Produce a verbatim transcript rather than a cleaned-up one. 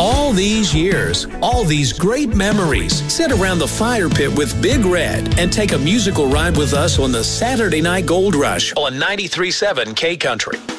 All these years, all these great memories. Sit around the fire pit with Big Red and take a musical ride with us on the Saturday Night Gold Rush on ninety-three point seven K Country.